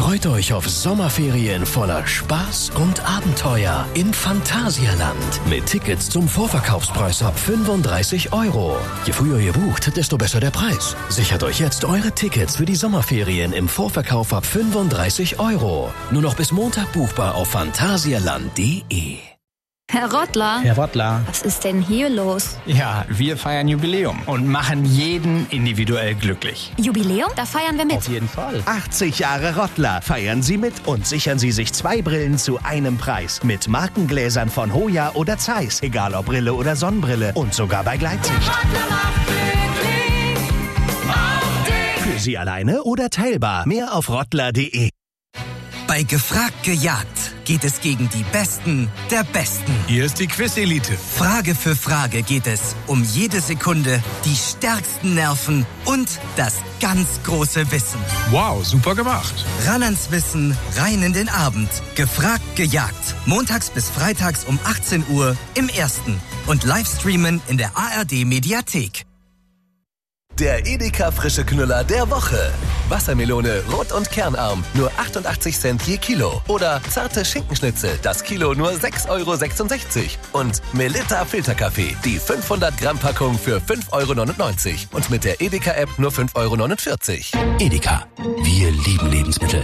Freut euch auf Sommerferien voller Spaß und Abenteuer in Phantasialand. Mit Tickets zum Vorverkaufspreis ab 35 €. Je früher ihr bucht, desto besser der Preis. Sichert euch jetzt eure Tickets für die Sommerferien im Vorverkauf ab 35 €. Nur noch bis Montag buchbar auf phantasialand.de. Herr Rottler. Herr Rottler. Was ist denn hier los? Ja, wir feiern Jubiläum und machen jeden individuell glücklich. Jubiläum? Da feiern wir mit. Auf jeden Fall. 80 Jahre Rottler. Feiern Sie mit und sichern Sie sich 2 Brillen zu einem Preis. Mit Markengläsern von Hoya oder Zeiss. Egal ob Brille oder Sonnenbrille. Und sogar bei Gleitsicht. Für Sie alleine oder teilbar. Mehr auf rottler.de. Bei Gefragt gejagt geht es gegen die Besten der Besten. Hier ist die Quiz-Elite. Frage für Frage geht es um jede Sekunde, die stärksten Nerven und das ganz große Wissen. Wow, super gemacht. Ran ans Wissen, rein in den Abend. Gefragt gejagt. Montags bis freitags um 18 Uhr im Ersten. Und Livestreamen in der ARD-Mediathek. Der Edeka frische Knüller der Woche. Wassermelone, rot und kernarm, nur 88 Cent je Kilo. Oder zarte Schinkenschnitzel, das Kilo nur 6,66 €. Und Melitta Filterkaffee, die 500 Gramm Packung für 5,99 €. Und mit der Edeka-App nur 5,49 €. Edeka, wir lieben Lebensmittel.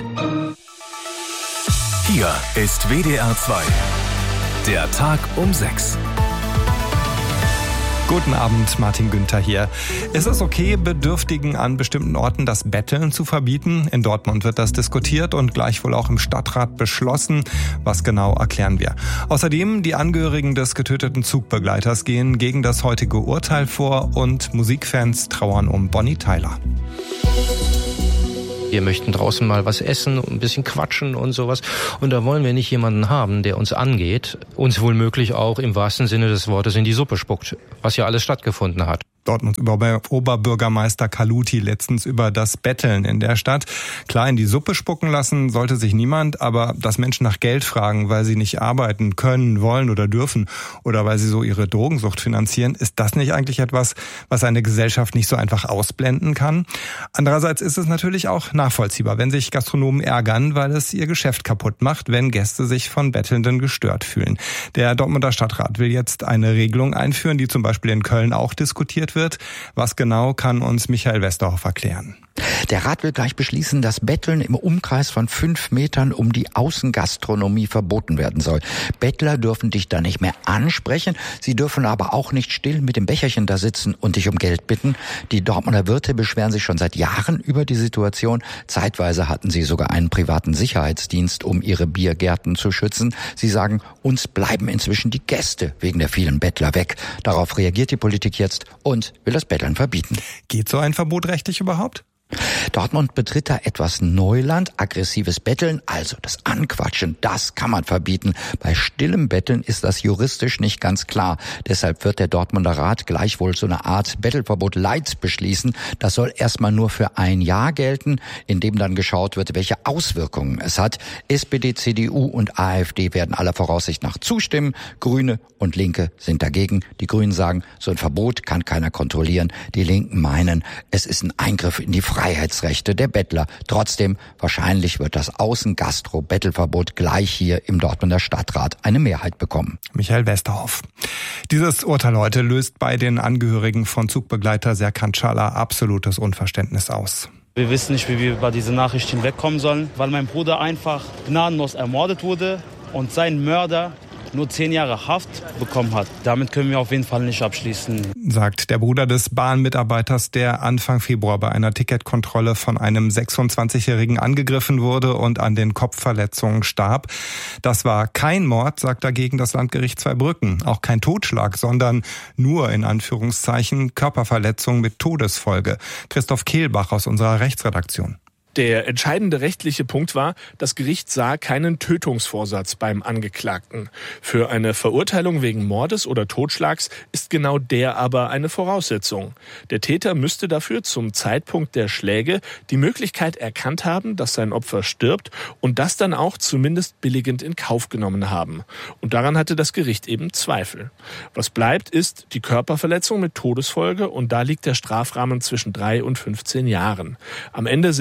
Hier ist WDR 2. Der Tag um 6. Guten Abend, Martin Günther hier. Ist es okay, Bedürftigen an bestimmten Orten das Betteln zu verbieten? In Dortmund wird das diskutiert und gleichwohl auch im Stadtrat beschlossen. Was genau, erklären wir. Außerdem, die Angehörigen des getöteten Zugbegleiters gehen gegen das heutige Urteil vor und Musikfans trauern um Bonnie Tyler. Wir möchten draußen mal was essen, ein bisschen quatschen und sowas. Und da wollen wir nicht jemanden haben, der uns angeht, uns womöglich auch im wahrsten Sinne des Wortes in die Suppe spuckt, was ja alles stattgefunden hat. Dortmunds Oberbürgermeister Kaluti letztens über das Betteln in der Stadt. Klar, in die Suppe spucken lassen sollte sich niemand, aber dass Menschen nach Geld fragen, weil sie nicht arbeiten können, wollen oder dürfen oder weil sie so ihre Drogensucht finanzieren, ist das nicht eigentlich etwas, was eine Gesellschaft nicht so einfach ausblenden kann? Andererseits ist es natürlich auch nachvollziehbar, wenn sich Gastronomen ärgern, weil es ihr Geschäft kaputt macht, wenn Gäste sich von Bettelnden gestört fühlen. Der Dortmunder Stadtrat will jetzt eine Regelung einführen, die zum Beispiel in Köln auch diskutiert wird. Was genau, kann uns Michael Westerhoff erklären. Der Rat will gleich beschließen, dass Betteln im Umkreis von 5 Metern um die Außengastronomie verboten werden soll. Bettler dürfen dich da nicht mehr ansprechen. Sie dürfen aber auch nicht still mit dem Becherchen da sitzen und dich um Geld bitten. Die Dortmunder Wirte beschweren sich schon seit Jahren über die Situation. Zeitweise hatten sie sogar einen privaten Sicherheitsdienst, um ihre Biergärten zu schützen. Sie sagen, uns bleiben inzwischen die Gäste wegen der vielen Bettler weg. Darauf reagiert die Politik jetzt und will das Betteln verbieten. Geht so ein Verbot rechtlich überhaupt? Dortmund betritt da etwas Neuland, aggressives Betteln, also das Anquatschen, das kann man verbieten. Bei stillem Betteln ist das juristisch nicht ganz klar. Deshalb wird der Dortmunder Rat gleichwohl so eine Art Bettelverbot Light beschließen. Das soll erstmal nur für ein Jahr gelten, in dem dann geschaut wird, welche Auswirkungen es hat. SPD, CDU und AfD werden aller Voraussicht nach zustimmen. Grüne und Linke sind dagegen. Die Grünen sagen, so ein Verbot kann keiner kontrollieren. Die Linken meinen, es ist ein Eingriff in die Freiheitsrechte der Bettler. Trotzdem, wahrscheinlich wird das Außengastro-Bettelverbot gleich hier im Dortmunder Stadtrat eine Mehrheit bekommen. Michael Westerhoff. Dieses Urteil heute löst bei den Angehörigen von Zugbegleiter Serkan Çağlar absolutes Unverständnis aus. Wir wissen nicht, wie wir über diese Nachricht hinwegkommen sollen, weil mein Bruder einfach gnadenlos ermordet wurde und sein Mörder nur 10 Jahre Haft bekommen hat. Damit können wir auf jeden Fall nicht abschließen. Sagt der Bruder des Bahnmitarbeiters, der Anfang Februar bei einer Ticketkontrolle von einem 26-Jährigen angegriffen wurde und an den Kopfverletzungen starb. Das war kein Mord, sagt dagegen das Landgericht Zweibrücken. Auch kein Totschlag, sondern nur in Anführungszeichen Körperverletzung mit Todesfolge. Christoph Kehlbach aus unserer Rechtsredaktion. Der entscheidende rechtliche Punkt war, das Gericht sah keinen Tötungsvorsatz beim Angeklagten. Für eine Verurteilung wegen Mordes oder Totschlags ist genau der aber eine Voraussetzung. Der Täter müsste dafür zum Zeitpunkt der Schläge die Möglichkeit erkannt haben, dass sein Opfer stirbt und das dann auch zumindest billigend in Kauf genommen haben. Und daran hatte das Gericht eben Zweifel. Was bleibt, ist die Körperverletzung mit Todesfolge und da liegt der Strafrahmen zwischen 3 und 15 Jahren. Am Ende sind es dann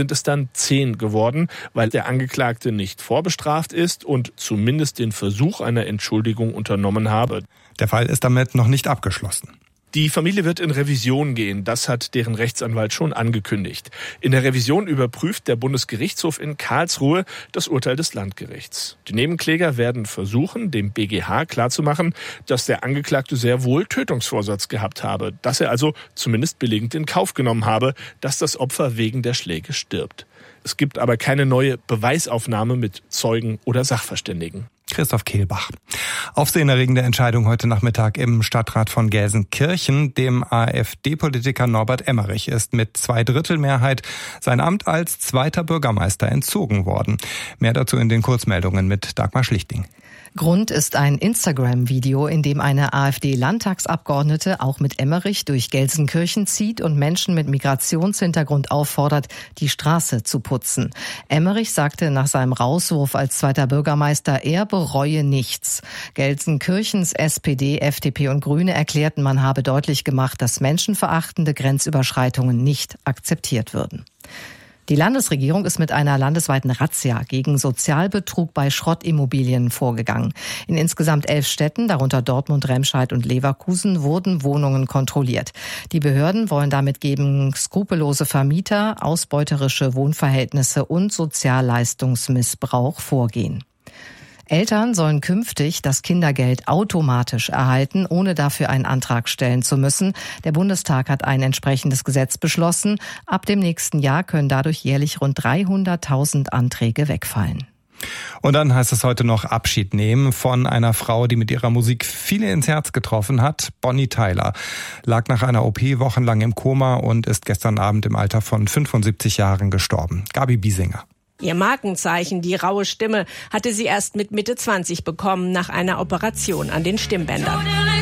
insgesamt 10 geworden, weil der Angeklagte nicht vorbestraft ist und zumindest den Versuch einer Entschuldigung unternommen habe. Der Fall ist damit noch nicht abgeschlossen. Die Familie wird in Revision gehen, das hat deren Rechtsanwalt schon angekündigt. In der Revision überprüft der Bundesgerichtshof in Karlsruhe das Urteil des Landgerichts. Die Nebenkläger werden versuchen, dem BGH klarzumachen, dass der Angeklagte sehr wohl Tötungsvorsatz gehabt habe, dass er also zumindest billigend in Kauf genommen habe, dass das Opfer wegen der Schläge stirbt. Es gibt aber keine neue Beweisaufnahme mit Zeugen oder Sachverständigen. Christoph Kehlbach. Aufsehenerregende Entscheidung heute Nachmittag im Stadtrat von Gelsenkirchen. Dem AfD-Politiker Norbert Emmerich ist mit 2/3 Mehrheit sein Amt als zweiter Bürgermeister entzogen worden. Mehr dazu in den Kurzmeldungen mit Dagmar Schlichting. Grund ist ein Instagram-Video, in dem eine AfD-Landtagsabgeordnete auch mit Emmerich durch Gelsenkirchen zieht und Menschen mit Migrationshintergrund auffordert, die Straße zu putzen. Emmerich sagte nach seinem Rauswurf als zweiter Bürgermeister, er bereue nichts. Gelsenkirchens SPD, FDP und Grüne erklärten, man habe deutlich gemacht, dass menschenverachtende Grenzüberschreitungen nicht akzeptiert würden. Die Landesregierung ist mit einer landesweiten Razzia gegen Sozialbetrug bei Schrottimmobilien vorgegangen. In insgesamt 11 Städten, darunter Dortmund, Remscheid und Leverkusen, wurden Wohnungen kontrolliert. Die Behörden wollen damit gegen skrupellose Vermieter, ausbeuterische Wohnverhältnisse und Sozialleistungsmissbrauch vorgehen. Eltern sollen künftig das Kindergeld automatisch erhalten, ohne dafür einen Antrag stellen zu müssen. Der Bundestag hat ein entsprechendes Gesetz beschlossen. Ab dem nächsten Jahr können dadurch jährlich rund 300.000 Anträge wegfallen. Und dann heißt es heute noch Abschied nehmen von einer Frau, die mit ihrer Musik viele ins Herz getroffen hat. Bonnie Tyler lag nach einer OP wochenlang im Koma und ist gestern Abend im Alter von 75 Jahren gestorben. Gabi Biesinger. Ihr Markenzeichen, die raue Stimme, hatte sie erst mit Mitte 20 bekommen, nach einer Operation an den Stimmbändern.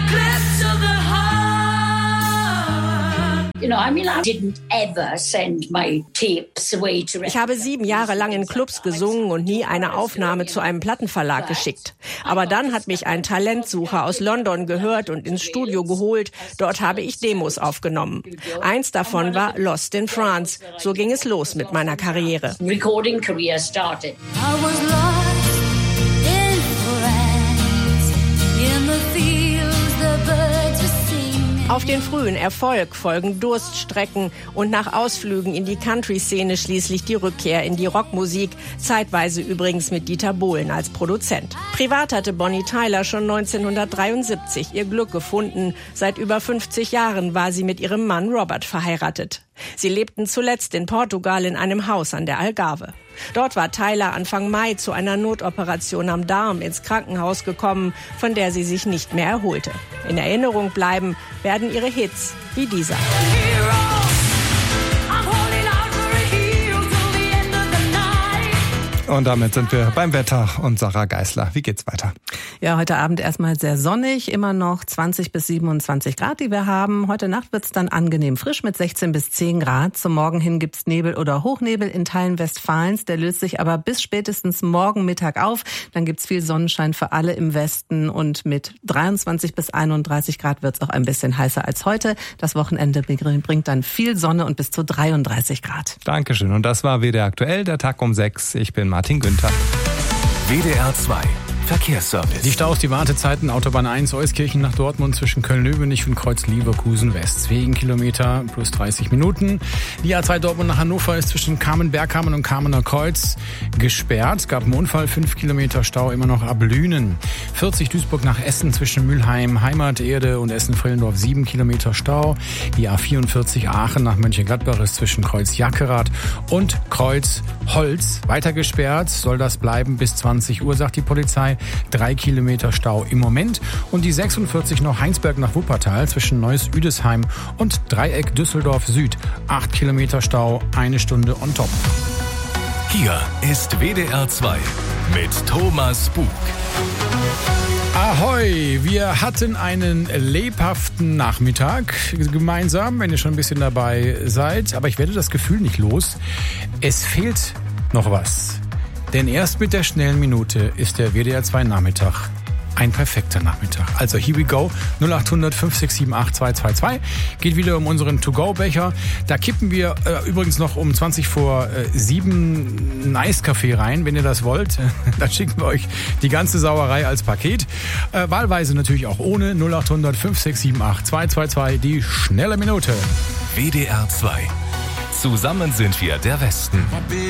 Ich habe 7 Jahre lang in Clubs gesungen und nie eine Aufnahme zu einem Plattenverlag geschickt. Aber dann hat mich ein Talentsucher aus London gehört und ins Studio geholt. Dort habe ich Demos aufgenommen. Eins davon war Lost in France. So ging es los mit meiner Karriere. Recording career started. I was lost in France, in the fields the birds were singing. Auf den frühen Erfolg folgen Durststrecken und nach Ausflügen in die Country-Szene schließlich die Rückkehr in die Rockmusik, zeitweise übrigens mit Dieter Bohlen als Produzent. Privat hatte Bonnie Tyler schon 1973 ihr Glück gefunden. Seit über 50 Jahren war sie mit ihrem Mann Robert verheiratet. Sie lebten zuletzt in Portugal in einem Haus an der Algarve. Dort war Tyler Anfang Mai zu einer Notoperation am Darm ins Krankenhaus gekommen, von der sie sich nicht mehr erholte. In Erinnerung bleiben werden ihre Hits wie dieser. Und damit sind wir beim Wetter und Sarah Geisler. Wie geht's weiter? Ja, heute Abend erstmal sehr sonnig, immer noch 20 bis 27 Grad, die wir haben. Heute Nacht wird's dann angenehm frisch mit 16 bis 10 Grad. Zum Morgen hin gibt's Nebel oder Hochnebel in Teilen Westfalens. Der löst sich aber bis spätestens morgen Mittag auf. Dann gibt's viel Sonnenschein für alle im Westen und mit 23 bis 31 Grad wird's auch ein bisschen heißer als heute. Das Wochenende bringt dann viel Sonne und bis zu 33 Grad. Dankeschön. Und das war WDR aktuell, der Tag um 6. Ich bin Martin Günther. WDR 2 Verkehrsservice. Die Staus, die Wartezeiten, Autobahn 1 Euskirchen nach Dortmund zwischen Köln-Löwenich und Kreuz-Leverkusen West. Wegen Kilometer plus 30 Minuten. Die A2 Dortmund nach Hannover ist zwischen Bergkamen und Kamener Kreuz gesperrt. Es gab einen Unfall, 5 Kilometer Stau immer noch ab Lünen. 40 Duisburg nach Essen zwischen Mülheim, Heimaterde und Essen-Frillendorf 7 Kilometer Stau. Die A44 Aachen nach Mönchengladbach ist zwischen Kreuz Jackerath und Kreuz Holz weiter gesperrt. Soll das bleiben bis 20 Uhr, sagt die Polizei. 3 Kilometer Stau im Moment. Und die 46 noch Heinsberg nach Wuppertal zwischen Neuss-Üdesheim und Dreieck Düsseldorf Süd. 8 Kilometer Stau, 1 Stunde on top. Hier ist WDR 2 mit Thomas Bug. Ahoi, wir hatten einen lebhaften Nachmittag gemeinsam, wenn ihr schon ein bisschen dabei seid. Aber ich werde das Gefühl nicht los. Es fehlt noch was. Denn erst mit der schnellen Minute ist der WDR 2 Nachmittag ein perfekter Nachmittag. Also here we go, 0800 5678 222. Geht wieder um unseren To-Go-Becher. Da kippen wir übrigens noch um 20 vor 7 einen Eiskaffee rein, wenn ihr das wollt. Dann schicken wir euch die ganze Sauerei als Paket. Wahlweise natürlich auch ohne 0800 5678 222, die schnelle Minute. WDR 2. Zusammen sind wir der Westen.